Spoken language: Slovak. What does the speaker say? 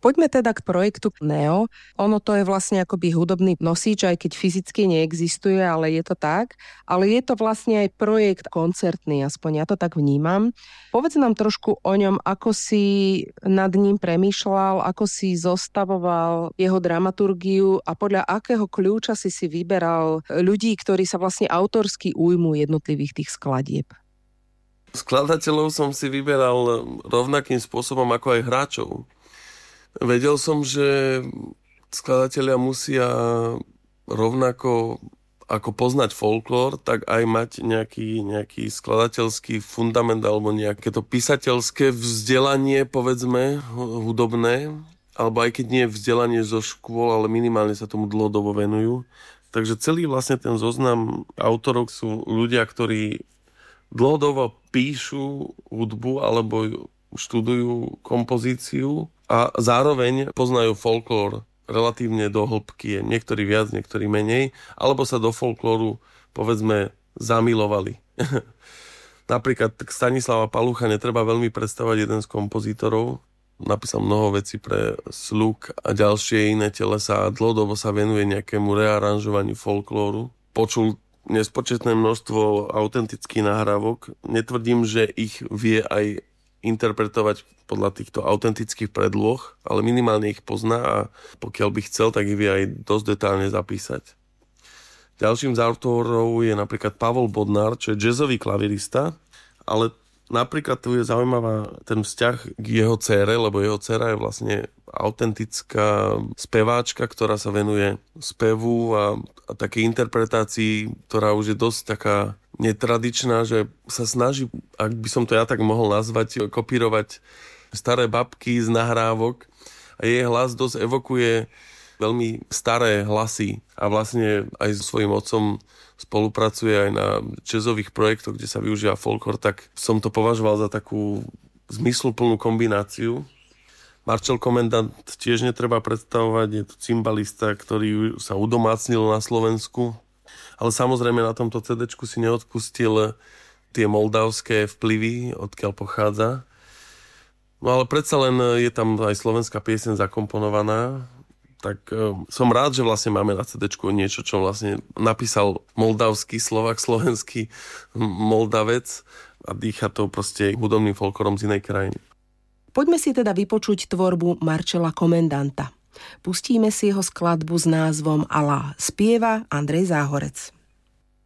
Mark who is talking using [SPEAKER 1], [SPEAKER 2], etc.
[SPEAKER 1] Poďme teda k projektu Neo. Ono to je vlastne akoby hudobný nosič, aj keď fyzicky neexistuje, ale je to tak. Ale je to vlastne aj projekt koncertný, aspoň ja to tak vnímam. Povedz nám trošku o ňom, ako si nad ním premýšľal, ako si zostavoval jeho dramaturgiu a podľa akého kľúča si vyberal ľudí, ktorí sa vlastne autorsky ujmú jednotlivých tých skladieb.
[SPEAKER 2] Skladateľov som si vyberal rovnakým spôsobom ako aj hráčov. Vedel som, že skladatelia musia rovnako ako poznať folklór, tak aj mať nejaký skladateľský fundament alebo nejaké to písateľské vzdelanie, povedzme, hudobné, alebo aj keď nie je vzdelanie zo škôl, ale minimálne sa tomu dlhodobo venujú. Takže celý vlastne ten zoznam autorov sú ľudia, ktorí dlhodobo píšu hudbu alebo študujú kompozíciu a zároveň poznajú folklór relatívne do hĺbky, niektorí viac, niektorí menej, alebo sa do folklóru, povedzme, zamilovali. Napríklad Stanislava Palucha netreba veľmi predstavať, jeden z kompozítorov. Napísal mnoho vecí pre Sluk a ďalšie iné telesá a dlhodobo sa venuje nejakému rearanžovaniu folklóru. Počul nespočetné množstvo autentických nahrávok. Netvrdím, že ich vie aj interpretovať podľa týchto autentických predloh, ale minimálne ich pozná a pokiaľ by chcel, tak ich vie aj dosť detálne zapísať. Ďalším z autorov je napríklad Pavol Bodnár, čo je jazzový klavirista, ale napríklad tu je zaujímavá ten vzťah k jeho dcére, lebo jeho dcéra je vlastne autentická speváčka, ktorá sa venuje spevu a takej interpretácii, ktorá už je dosť taká netradičná, že sa snaží, ak by som to ja tak mohol nazvať, kopírovať staré babky z nahrávok a jej hlas dosť evokuje veľmi staré hlasy a vlastne aj so svojím otcom spolupracuje aj na jazzových projektoch, kde sa využíva folklór, tak som to považoval za takú zmysluplnú kombináciu. Marcel Komendant tiež netreba predstavovať, je to cymbalista, ktorý sa udomácnil na Slovensku, ale samozrejme na tomto CD-čku si neodpustil tie moldavské vplyvy, odkiaľ pochádza. No ale predsa len je tam aj slovenská pieseň zakomponovaná, tak som rád, že vlastne máme na CD-čku niečo, čo vlastne napísal moldavský Slovák, slovenský Moldavec a dýcha to proste hudobným folklorom z inej krajiny.
[SPEAKER 1] Poďme si teda vypočuť tvorbu Marcela Komendanta. Pustíme si jeho skladbu s názvom Alá. Spieva Andrej Záhorec.